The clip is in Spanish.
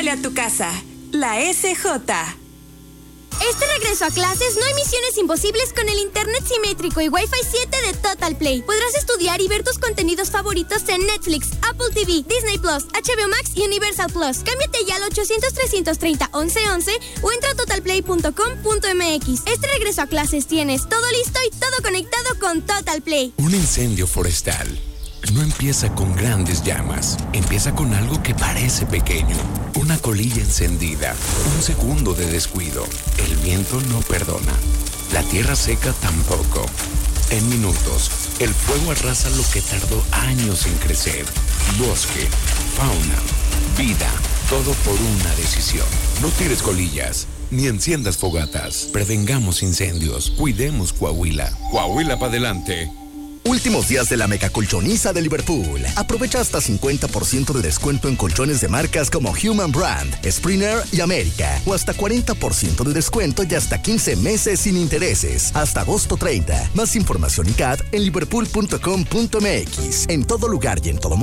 huele a tu casa. La SJ. Este regreso a clases no hay misiones imposibles con el internet simétrico y Wi-Fi 7 de Total Play. Podrás estudiar y ver tus contenidos favoritos en Netflix, Apple TV, Disney Plus, HBO Max y Universal Plus. Cámbiate ya al 800-330-1111 o entra a totalplay.com.mx. Este regreso a clases tienes todo listo y todo conectado con Total Play. Un incendio forestal no empieza con grandes llamas, empieza con algo que parece pequeño. Una colilla encendida, un segundo de descuido. El viento no perdona, la tierra seca tampoco. En minutos, el fuego arrasa lo que tardó años en crecer. Bosque, fauna, vida, todo por una decisión. No tires colillas, ni enciendas fogatas. Prevengamos incendios, cuidemos Coahuila. Coahuila para adelante. Últimos días de la megacolchoniza de Liverpool. Aprovecha hasta 50% de descuento en colchones de marcas como Human Brand, Springer y América. O hasta 40% de descuento y hasta 15 meses sin intereses. Hasta agosto 30. Más información y CAT en liverpool.com.mx. En todo lugar y en todo momento.